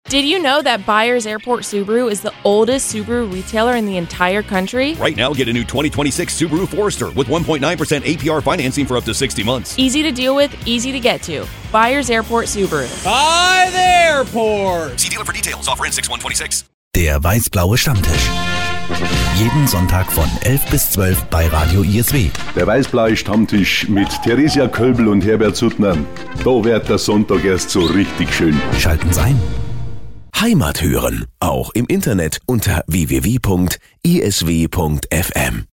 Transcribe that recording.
Did you know that Byers Airport Subaru is the oldest Subaru retailer in the entire country? Right now, get a new 2026 Subaru Forester with 1.9% APR financing for up to 60 months. Easy to deal with, easy to get to. Byers Airport Subaru. By the airport. See dealer for details. Offer in 6126. Der weiß-blaue Stammtisch. Jeden Sonntag von 11 bis 12 bei Radio ISW. Der weiß-blaue Stammtisch mit Theresia Kölbel und Herbert Suttner. Da wird der Sonntag erst so richtig schön. Schalten Sie ein. Heimat hören, auch im Internet unter www.isw.fm.